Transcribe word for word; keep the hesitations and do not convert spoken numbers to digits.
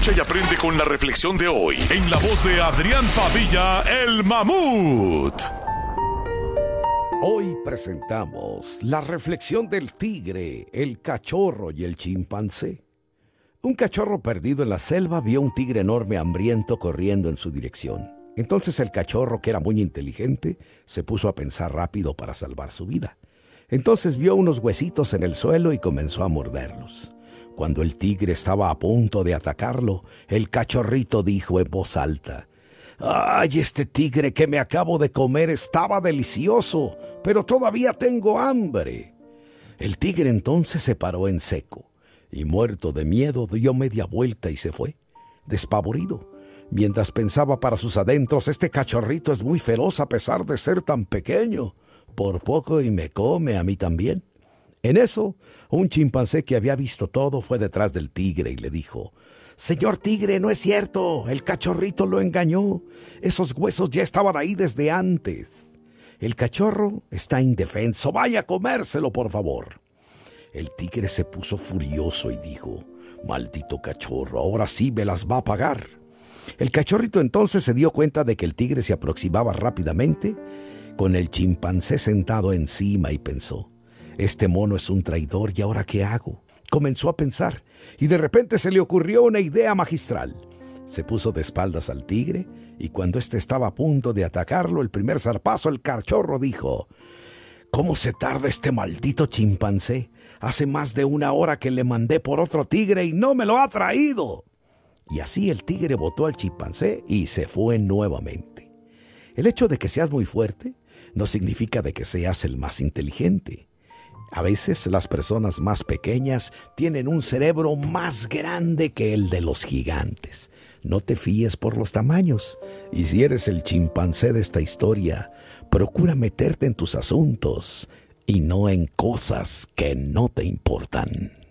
Escucha y aprende con la reflexión de hoy en la voz de Adrián Padilla, el Mamut. Hoy presentamos la reflexión del tigre, el cachorro y el chimpancé. Un cachorro perdido en la selva vio un tigre enorme hambriento corriendo en su dirección. Entonces el cachorro, que era muy inteligente, se puso a pensar rápido para salvar su vida. Entonces vio unos huesitos en el suelo y comenzó a morderlos. Cuando el tigre estaba a punto de atacarlo, el cachorrito dijo en voz alta: ¡Ay, este tigre que me acabo de comer estaba delicioso, pero todavía tengo hambre! El tigre entonces se paró en seco y, muerto de miedo, dio media vuelta y se fue, despavorido. Mientras pensaba para sus adentros: este cachorrito es muy feroz a pesar de ser tan pequeño. Por poco y me come a mí también. En eso, un chimpancé que había visto todo fue detrás del tigre y le dijo: «Señor tigre, no es cierto, el cachorrito lo engañó. Esos huesos ya estaban ahí desde antes. El cachorro está indefenso, vaya a comérselo, por favor». El tigre se puso furioso y dijo: «Maldito cachorro, ahora sí me las va a pagar». El cachorrito entonces se dio cuenta de que el tigre se aproximaba rápidamente, con el chimpancé sentado encima, y pensó: «Este mono es un traidor, ¿y ahora qué hago?». Comenzó a pensar, y de repente se le ocurrió una idea magistral. Se puso de espaldas al tigre, y cuando éste estaba a punto de atacarlo, el primer zarpazo, el cachorro dijo: «¿Cómo se tarda este maldito chimpancé? Hace más de una hora que le mandé por otro tigre y no me lo ha traído». Y así el tigre botó al chimpancé y se fue nuevamente. El hecho de que seas muy fuerte no significa de que seas el más inteligente. A veces las personas más pequeñas tienen un cerebro más grande que el de los gigantes. No te fíes por los tamaños. Y si eres el chimpancé de esta historia, procura meterte en tus asuntos y no en cosas que no te importan.